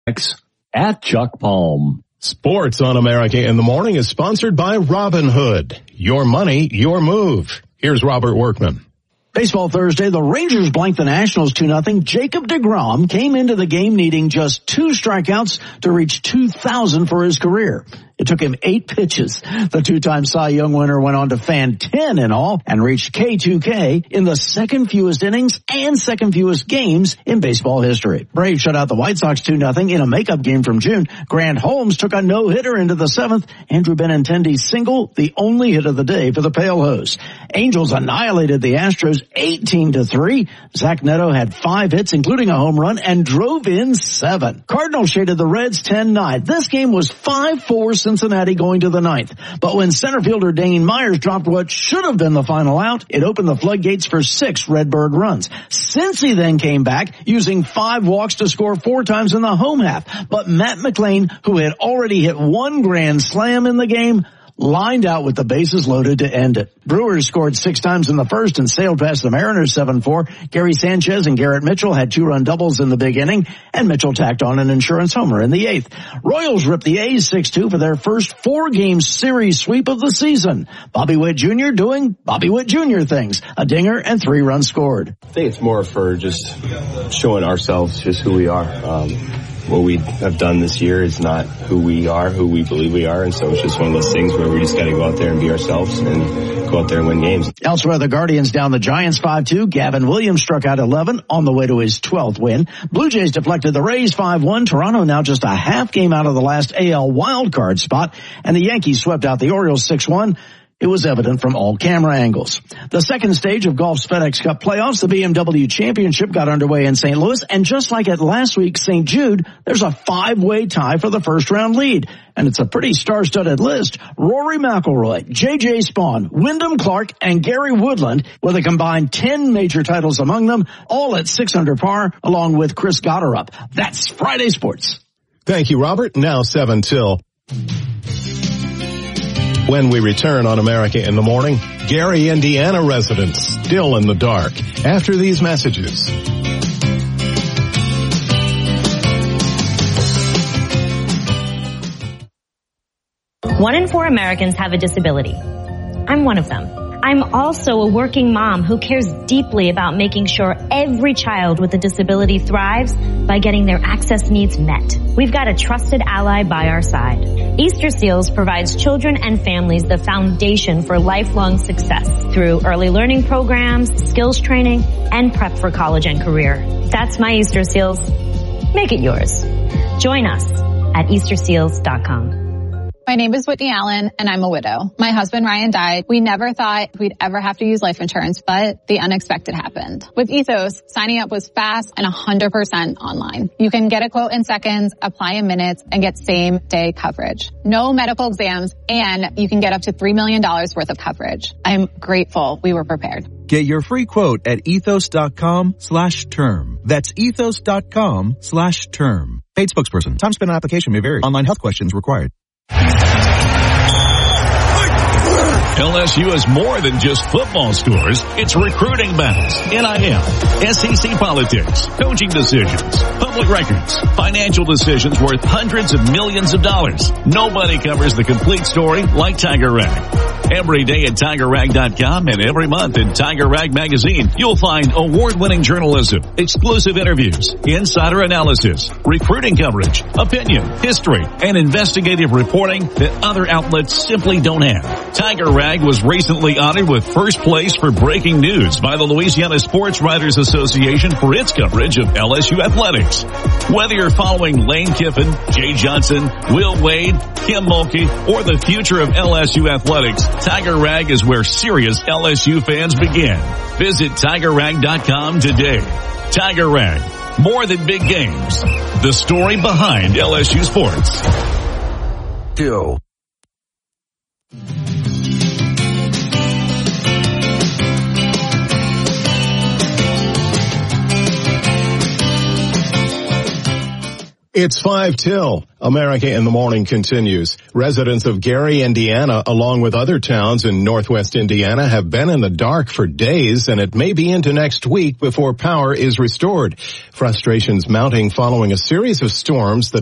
At Chuck Palm. Sports on America in the Morning is sponsored by Robinhood. Your money, your move. Here's Robert Workman. Baseball Thursday, the Rangers blanked the Nationals 2-0. Jacob deGrom came into the game needing just 2 strikeouts to reach 2,000 for his career. It took him 8 pitches. The 2-time Cy Young winner went on to fan 10 in all and reached K2K in the second fewest innings and second fewest games in baseball history. Braves shut out the White Sox 2-0 in a makeup game from June. Grant Holmes took a no-hitter into the 7th. Andrew Benintendi's single, the only hit of the day for the Pale Hose. Angels annihilated the Astros 18-3. Zach Neto had 5 hits, including a home run, and drove in 7. Cardinals shaded the Reds 10-9. This game was 5-4 Cincinnati going to the 9th. But when center fielder Dane Myers dropped what should have been the final out, it opened the floodgates for 6 Redbird runs. Cincy then came back, using 5 walks to score 4 times in the home half. But Matt McLain, who had already hit 1 grand slam in the game, lined out with the bases loaded to end it. Brewers scored 6 times in the first and sailed past the Mariners 7-4. Gary Sanchez and Garrett Mitchell had 2-run doubles in the big inning, and Mitchell tacked on an insurance homer in the 8th. Royals ripped the A's 6-2 for their first 4-game series sweep of the season. Bobby Witt Jr. doing Bobby Witt Jr. things. A dinger and 3 runs scored. I think it's more for just showing ourselves just who we are. What we have done this year is not who we are, who we believe we are, and so it's just one of those things where we just got to go out there and be ourselves and go out there and win games. Elsewhere, the Guardians down the Giants 5-2. Gavin Williams struck out 11 on the way to his 12th win. Blue Jays deflected the Rays 5-1. Toronto now just a half game out of the last AL wildcard spot, and the Yankees swept out the Orioles 6-1. It was evident from all camera angles. The second stage of golf's FedEx Cup playoffs, the BMW Championship, got underway in St. Louis, and just like at last week's St. Jude, there's a 5-way tie for the first-round lead. And it's a pretty star-studded list. Rory McIlroy, J.J. Spawn, Wyndham Clark, and Gary Woodland, with a combined 10 major titles among them, all at 6 under par, along with Chris Gotterup. That's Friday Sports. Thank you, Robert. Now 7 till. When we return on America in the Morning, Gary, Indiana residents still in the dark after these messages. 1 in 4 Americans have a disability. I'm one of them. I'm also a working mom who cares deeply about making sure every child with a disability thrives by getting their access needs met. We've got a trusted ally by our side. Easter Seals provides children and families the foundation for lifelong success through early learning programs, skills training, and prep for college and career. That's my Easter Seals. Make it yours. Join us at EasterSeals.com. My name is Whitney Allen, and I'm a widow. My husband, Ryan, died. We never thought we'd ever have to use life insurance, but the unexpected happened. With Ethos, signing up was fast and 100% online. You can get a quote in seconds, apply in minutes, and get same-day coverage. No medical exams, and you can get up to $3 million worth of coverage. I'm grateful we were prepared. Get your free quote at ethos.com/term. That's ethos.com/term. Paid spokesperson. Time spent on application may vary. Online health questions required. LSU is more than just football scores. It's recruiting battles, NIL, SEC politics, coaching decisions, public records, financial decisions worth hundreds of millions of dollars. Nobody covers the complete story like Tiger Rag. Every day at TigerRag.com and every month in Tiger Rag Magazine, you'll find award-winning journalism, exclusive interviews, insider analysis, recruiting coverage, opinion, history, and investigative reporting that other outlets simply don't have. Tiger Rag was recently honored with first place for breaking news by the Louisiana Sports Writers Association for its coverage of LSU athletics. Whether you're following Lane Kiffin, Jay Johnson, Will Wade, Kim Mulkey, or the future of LSU athletics, Tiger Rag is where serious LSU fans begin. Visit TigerRag.com today. Tiger Rag, more than big games. The story behind LSU sports. 2. It's 5 till. America in the Morning continues. Residents of Gary, Indiana, along with other towns in northwest Indiana, have been in the dark for days, and it may be into next week before power is restored. Frustrations mounting following a series of storms that